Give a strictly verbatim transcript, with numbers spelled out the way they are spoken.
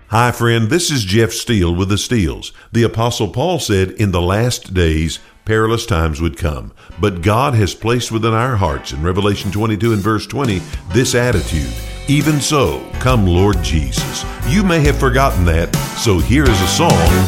Hi, friend. This is Jeff Steele with the Steeles. The Apostle Paul said in the last days, perilous times would come. But God has placed within our hearts, in Revelation twenty-two and verse twenty, this attitude. Even so, come Lord Jesus. You may have forgotten that, so here is a song